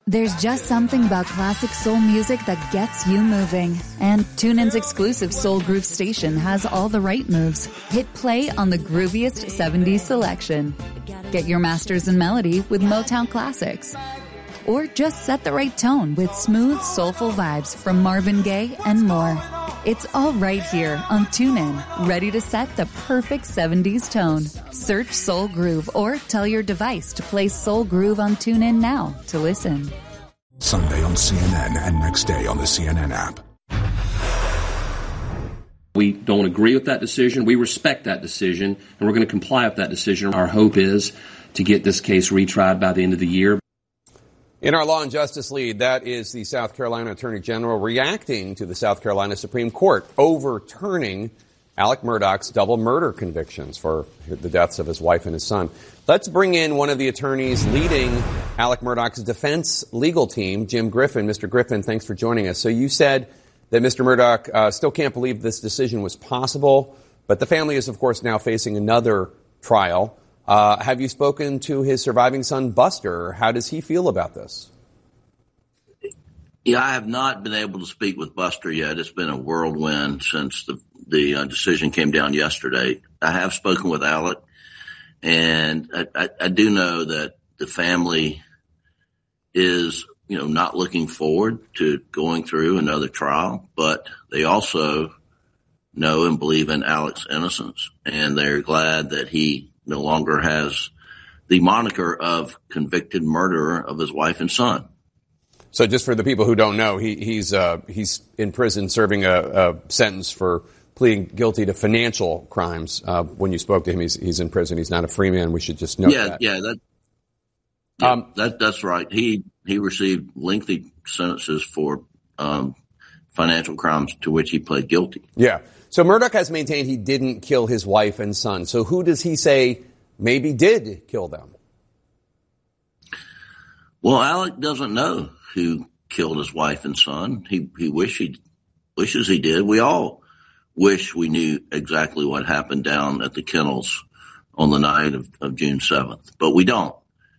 There's just something about classic soul music that gets you moving. And TuneIn's exclusive Soul Groove station has all the right moves. Hit play on the grooviest 70s selection. Get your masters in melody with Motown Classics. Or just set the right tone with smooth, soulful vibes from Marvin Gaye and more. It's all right here on TuneIn, ready to set the perfect 70s tone. Search Soul Groove or tell your device to play Soul Groove on TuneIn now to listen. Sunday on CNN and next day on the CNN app. We don't agree with that decision. We respect that decision, and we're going to comply with that decision. Our hope is to get this case retried by the end of the year. In our Law and Justice lead, that is the South Carolina Attorney General reacting to the South Carolina Supreme Court overturning Alec Murdaugh's double murder convictions for the deaths of his wife and his son. Let's bring in one of the attorneys leading Alec Murdaugh's defense legal team, Jim Griffin. Mr. Griffin, thanks for joining us. So you said that Mr. Murdaugh still can't believe this decision was possible, but the family is, of course, now facing another trial. Have you spoken to his surviving son, Buster? How does he feel about this? Yeah, I have not been able to speak with Buster yet. It's been a whirlwind since the decision came down yesterday. I have spoken with Alec, and I do know that the family is, not looking forward to going through another trial, but they also know and believe in Alec's innocence, and they're glad that he no longer has the moniker of convicted murderer of his wife and son. So just for the people who don't know, he's in prison serving a sentence for pleading guilty to financial crimes. When you spoke to him, he's in prison. He's not a free man. We should just note that. That's right. He received lengthy sentences for financial crimes to which he pled guilty. Yeah. So Murdaugh has maintained he didn't kill his wife and son. So who does he say maybe did kill them? Well, Alec doesn't know who killed his wife and son. He wishes he did. We all wish we knew exactly what happened down at the kennels on the night of June 7th, but we don't.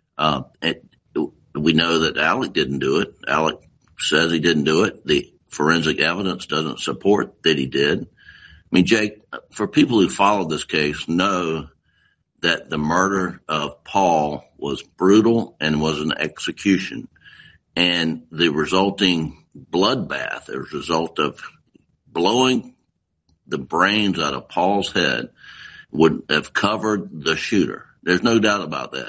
We know that Alec didn't do it. Alec says he didn't do it. The forensic evidence doesn't support that he did. I mean, Jake, for people who followed this case know that the murder of Paul was brutal and was an execution. And the resulting bloodbath as a result of blowing the brains out of Paul's head would have covered the shooter. There's no doubt about that.